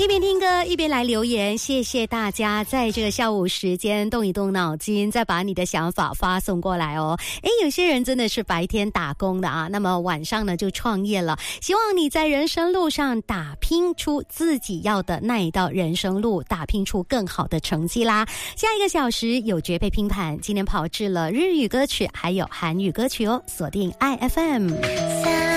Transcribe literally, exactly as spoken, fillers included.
一边听歌一边来留言，谢谢大家在这个下午时间动一动脑筋，再把你的想法发送过来哦。诶，有些人真的是白天打工的啊，那么晚上呢就创业了。希望你在人生路上打拼出自己要的那一道人生路，打拼出更好的成绩啦。下一个小时有绝配拼盘，今天跑至了日语歌曲还有韩语歌曲哦，锁定 I F M。